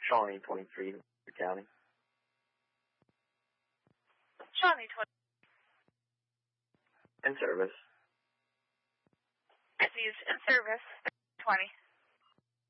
Shawnee 23, County. Shawnee 20. In service. He's in service, 20.